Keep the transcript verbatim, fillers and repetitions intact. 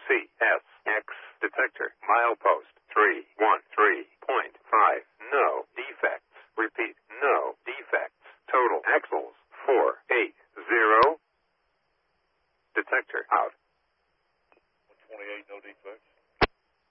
C S X detector milepost three one three point five. No defects. Repeat, no defects. Total axles four eight zero. Detector out. one twenty-eight, no defects.